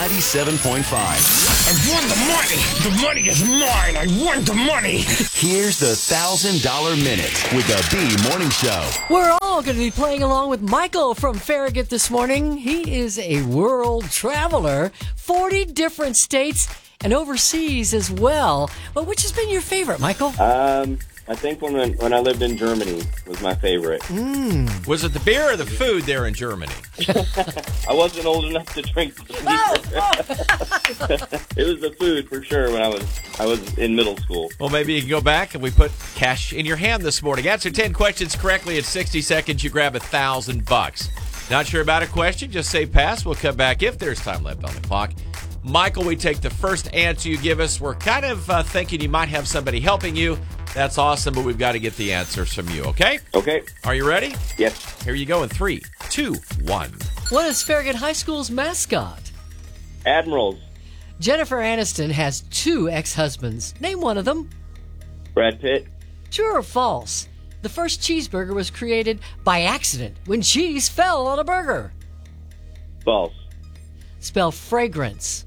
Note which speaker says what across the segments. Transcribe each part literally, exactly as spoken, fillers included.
Speaker 1: ninety-seven point five.
Speaker 2: I won the money. The money is mine. I won the money.
Speaker 1: Here's the one thousand dollar Minute with the B Morning Show.
Speaker 3: We're all going to be playing along with Michael from Farragut this morning. He is a world traveler, forty different states and overseas as well. But which has been your favorite, Michael?
Speaker 4: Um... I think when when I lived in Germany was my favorite.
Speaker 3: Mm.
Speaker 5: Was it the beer or the food there in Germany?
Speaker 4: I wasn't old enough to drink the beer.
Speaker 3: Oh, oh.
Speaker 4: It was the food for sure when I was I was in middle school.
Speaker 5: Well, maybe you can go back and we put cash in your hand this morning. Answer ten questions correctly in sixty seconds. You grab a thousand bucks. Not sure about a question? Just say pass. We'll come back if there's time left on the clock. Michael, we take the first answer you give us. We're kind of uh, thinking you might have somebody helping you. That's awesome, but we've got to get the answers from you, okay?
Speaker 4: Okay.
Speaker 5: Are you ready?
Speaker 4: Yes.
Speaker 5: Here you go in three, two, one.
Speaker 3: What is Farragut High School's mascot?
Speaker 4: Admirals.
Speaker 3: Jennifer Aniston has two ex-husbands. Name one of them.
Speaker 4: Brad Pitt.
Speaker 3: True or false? The first cheeseburger was created by accident when cheese fell on a burger.
Speaker 4: False.
Speaker 3: Spell fragrance.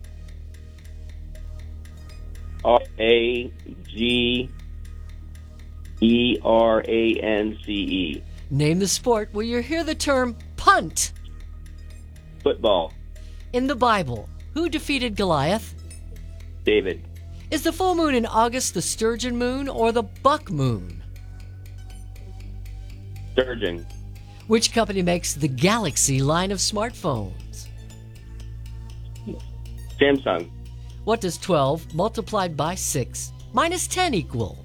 Speaker 4: R A G E R A N C E.
Speaker 3: Name the sport where you hear the term punt.
Speaker 4: Football.
Speaker 3: In the Bible, who defeated Goliath?
Speaker 4: David.
Speaker 3: Is the full moon in August the sturgeon moon or the buck moon?
Speaker 4: Sturgeon.
Speaker 3: Which company makes the Galaxy line of smartphones?
Speaker 4: Samsung.
Speaker 3: What does twelve multiplied by six minus ten equal?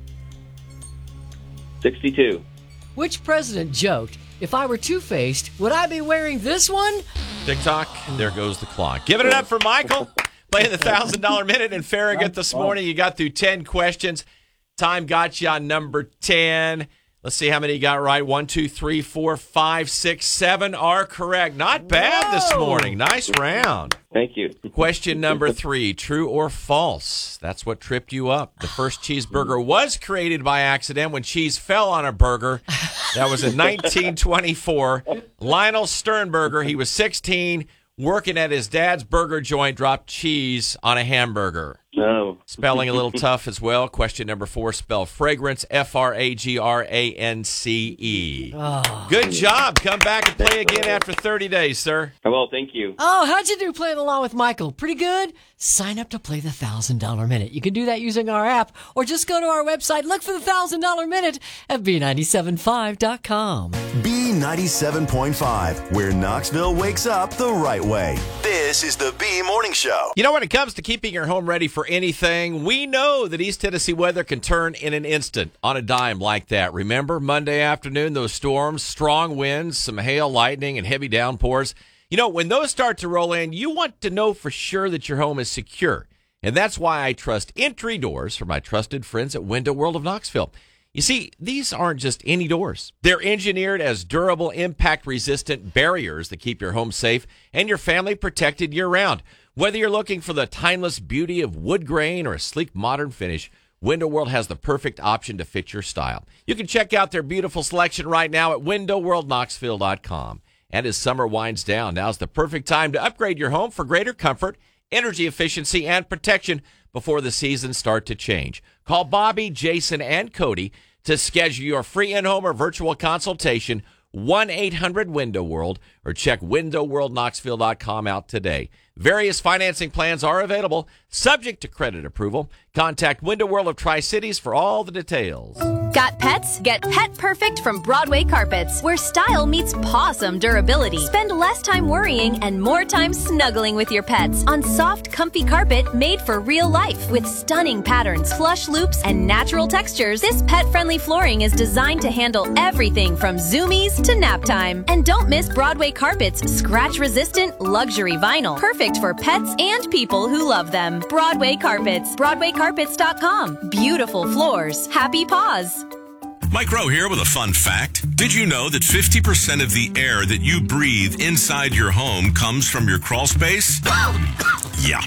Speaker 4: sixty-two.
Speaker 3: Which president joked, if I were two-faced, would I be wearing this one?
Speaker 5: Tick-tock, there goes the clock. Give it up for Michael. Playing the one thousand dollar Minute in Farragut this morning. You got through ten questions. Time got you on number ten. Let's see how many you got right. One, two, three, four, five, six, seven are correct. Not bad
Speaker 3: Whoa.
Speaker 5: this morning. Nice round.
Speaker 4: Thank you.
Speaker 5: Question number three, true or false? That's what tripped you up. The first cheeseburger was created by accident when cheese fell on a burger. That was in nineteen twenty-four. Lionel Sternberger, he was sixteen, working at his dad's burger joint, dropped cheese on a hamburger.
Speaker 4: No.
Speaker 5: Spelling a little tough as well. Question number four, spell fragrance, F R A G R A N C E.
Speaker 3: Oh.
Speaker 5: Good job. Come back and play again after thirty days, sir.
Speaker 4: Well, thank you.
Speaker 3: Oh, how'd you do playing along with Michael? Pretty good? Sign up to play the one thousand dollar Minute. You can do that using our app, or just go to our website, look for the one thousand dollar Minute at B nine seven five dot com.
Speaker 1: B ninety-seven point five, where Knoxville wakes up the right way. This is the B Morning Show.
Speaker 5: You know, when it comes to keeping your home ready for anything, we know that East Tennessee weather can turn in an instant on a dime like that. Remember Monday afternoon, those storms, strong winds, some hail, lightning, and heavy downpours. You know, when those start to roll in, you want to know for sure that your home is secure. And that's why I trust Entry Doors from my trusted friends at Window World of Knoxville. You see, these aren't just any doors. They're engineered as durable, impact-resistant barriers that keep your home safe and your family protected year-round. Whether you're looking for the timeless beauty of wood grain or a sleek modern finish, Window World has the perfect option to fit your style. You can check out their beautiful selection right now at window world knoxville dot com. And as summer winds down, now's the perfect time to upgrade your home for greater comfort, energy efficiency, and protection before the seasons start to change. Call Bobby, Jason, and Cody to schedule your free in-home or virtual consultation, one eight hundred window world, or check window world knoxville dot com out today. Various financing plans are available, subject to credit approval. Contact Window World of Tri-Cities for all the details.
Speaker 6: Got pets? Get Pet Perfect from Broadway Carpets, where style meets pawsome durability. Spend less time worrying and more time snuggling with your pets on soft, comfy carpet made for real life. With stunning patterns, flush loops, and natural textures, this pet-friendly flooring is designed to handle everything from zoomies to nap time. And don't miss Broadway Carpets' scratch-resistant luxury vinyl, perfect for pets and people who love them. Broadway Carpets, broadway carpets dot com. Beautiful floors, happy paws.
Speaker 7: Mike Rowe here with a fun fact. Did you know that fifty percent of the air that you breathe inside your home comes from your crawl space? Yeah.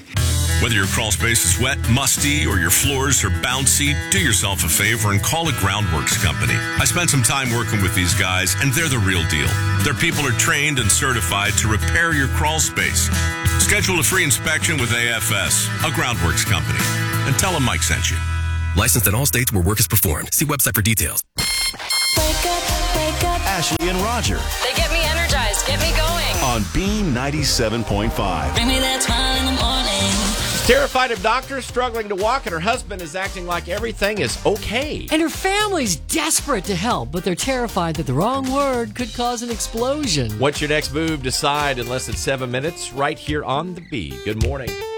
Speaker 7: Whether your crawl space is wet, musty, or your floors are bouncy, do yourself a favor and call a Groundworks company. I spent some time working with these guys, and they're the real deal. Their people are trained and certified to repair your crawl space. Schedule a free inspection with A F S, a Groundworks company, and tell them Mike sent you.
Speaker 8: Licensed in all states where work is performed. See website for details.
Speaker 1: Wake up, wake up. Ashley and Roger
Speaker 9: They get me energized, get me going.
Speaker 1: on B ninety-seven point five.
Speaker 9: Bring me that smile in the morning.
Speaker 5: Terrified of doctors, struggling to walk, and her husband is acting like everything is okay.
Speaker 3: And her family's desperate to help, but they're terrified that the wrong word could cause an explosion.
Speaker 5: What's your next move? Decide in less than seven minutes right here on The Bee. Good morning.